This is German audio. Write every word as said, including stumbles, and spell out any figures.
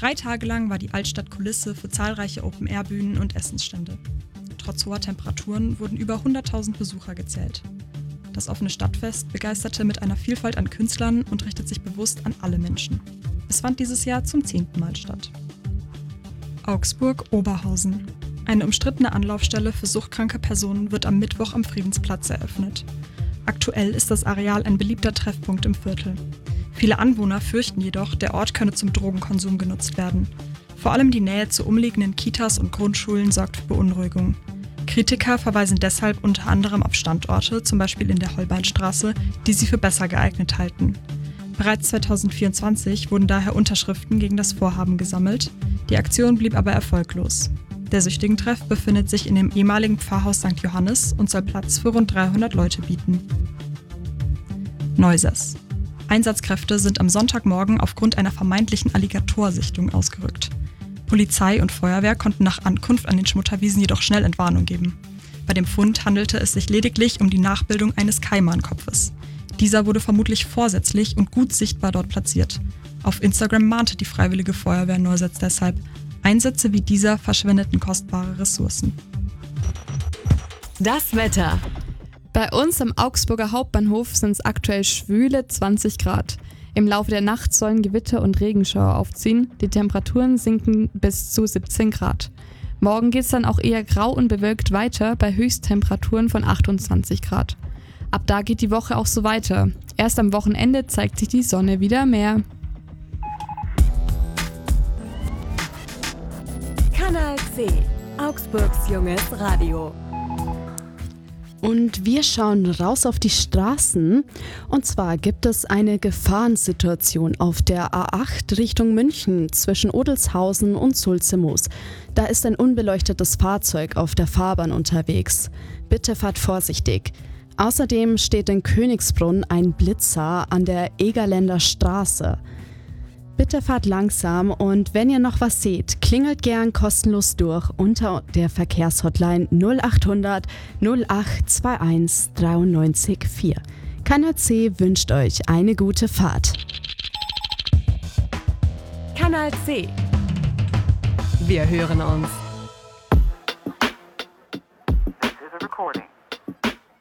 Drei Tage lang war die Altstadt Kulisse für zahlreiche Open-Air-Bühnen und Essensstände. Trotz hoher Temperaturen wurden über hunderttausend Besucher gezählt. Das offene Stadtfest begeisterte mit einer Vielfalt an Künstlern und richtet sich bewusst an alle Menschen. Es fand dieses Jahr zum zehnten Mal statt. Augsburg-Oberhausen. Eine umstrittene Anlaufstelle für suchtkranke Personen wird am Mittwoch am Friedensplatz eröffnet. Aktuell ist das Areal ein beliebter Treffpunkt im Viertel. Viele Anwohner fürchten jedoch, der Ort könne zum Drogenkonsum genutzt werden. Vor allem die Nähe zu umliegenden Kitas und Grundschulen sorgt für Beunruhigung. Kritiker verweisen deshalb unter anderem auf Standorte, zum Beispiel in der Holbeinstraße, die sie für besser geeignet halten. Bereits zweitausendvierundzwanzig wurden daher Unterschriften gegen das Vorhaben gesammelt. Die Aktion blieb aber erfolglos. Der Süchtigentreff befindet sich in dem ehemaligen Pfarrhaus Sankt Johannes und soll Platz für rund dreihundert Leute bieten. Neusäß. Einsatzkräfte sind am Sonntagmorgen aufgrund einer vermeintlichen Alligatorsichtung ausgerückt. Polizei und Feuerwehr konnten nach Ankunft an den Schmutterwiesen jedoch schnell Entwarnung geben. Bei dem Fund handelte es sich lediglich um die Nachbildung eines Kaimankopfes. Dieser wurde vermutlich vorsätzlich und gut sichtbar dort platziert. Auf Instagram mahnte die Freiwillige Feuerwehr Neusäß deshalb, Einsätze wie dieser verschwendeten kostbare Ressourcen. Das Wetter. Bei uns am Augsburger Hauptbahnhof sind es aktuell schwüle zwanzig Grad. Im Laufe der Nacht sollen Gewitter und Regenschauer aufziehen. Die Temperaturen sinken bis zu siebzehn Grad. Morgen geht es dann auch eher grau und bewölkt weiter bei Höchsttemperaturen von achtundzwanzig Grad. Ab da geht die Woche auch so weiter. Erst am Wochenende zeigt sich die Sonne wieder mehr. Kanal C, Augsburgs junges Radio. Und wir schauen raus auf die Straßen. Und zwar gibt es eine Gefahrensituation auf der A acht Richtung München zwischen Odelshausen und Sulze-Moos. Da ist ein unbeleuchtetes Fahrzeug auf der Fahrbahn unterwegs. Bitte fahrt vorsichtig. Außerdem steht in Königsbrunn ein Blitzer an der Egerländer Straße. Bitte fahrt langsam und wenn ihr noch was seht, klingelt gern kostenlos durch unter der Verkehrshotline null achthundert null acht einundzwanzig dreiundneunzig vier. Kanal C wünscht euch eine gute Fahrt. Kanal C. Wir hören uns.